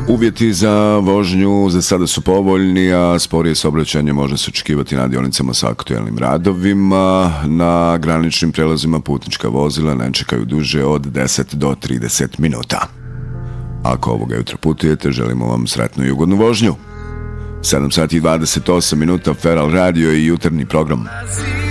Uvjeti za vožnju za sada su povoljni, a sporije saobraćanje može se očekivati na dionicama sa aktuelnim radovima. Na graničnim prelazima putnička vozila ne čekaju duže od 10 do 30 minuta. Ako ovoga jutra putujete, želimo vam sretnu i ugodnu vožnju. 7 sati i 28 minuta, Feral Radio i jutarnji program.